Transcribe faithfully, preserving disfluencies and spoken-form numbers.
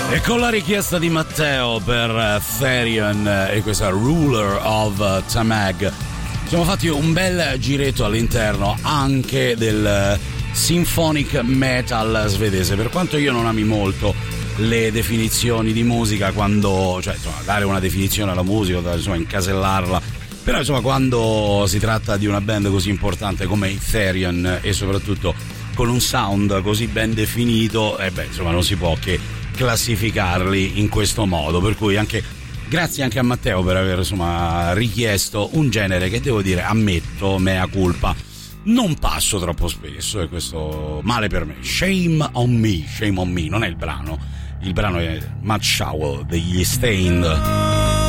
E con la richiesta di Matteo per Therion e questa Ruler of Tamag siamo fatti un bel giretto all'interno anche del symphonic metal svedese. Per quanto io non ami molto le definizioni di musica, quando, cioè insomma, dare una definizione alla musica, insomma incasellarla, però insomma quando si tratta di una band così importante come i Therion e soprattutto con un sound così ben definito, e eh beh insomma non si può che classificarli in questo modo, per cui anche grazie anche a Matteo per aver insomma richiesto un genere che devo dire, ammetto, mea culpa, non passo troppo spesso, e questo male per me. Shame on me, shame on me, non è il brano, il brano è Mud Shower degli Stained.